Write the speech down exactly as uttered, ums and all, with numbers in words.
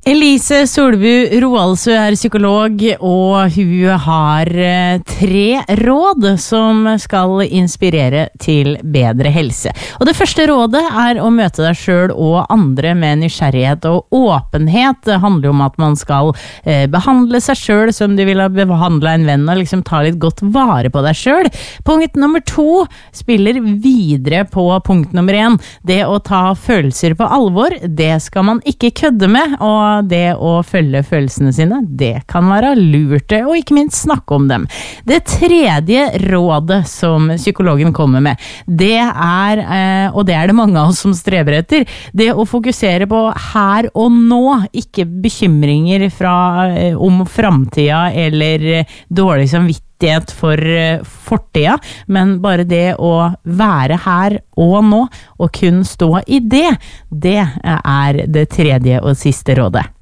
Elise Solbu Roaldsø er psykolog, og hun har tre råd som skal inspirere til bedre helse. Og det første rådet er å møte deg selv og andre med nysgjerrighet og åpenhet. Det handler om at man skal eh, behandle seg selv som du ville behandle en venn, og liksom ta litt godt vare på deg selv. Punkt nummer to spiller videre på punkt nummer én. Det å ta følelser på alvor, det skal man ikke kødde med, og det å følge følelsene sine, det kan være lurt, og ikke minst snakke om dem. Det tredje rådet som psykologen kommer med, det er, og det er det mange av oss som strever etter, det å fokusere på her og nå, ikke bekymringer fra, om fremtida eller dårlig samvittighet for fortida, men bare det å være her og nå, og kun stå i det, det er det tredje og siste rådet.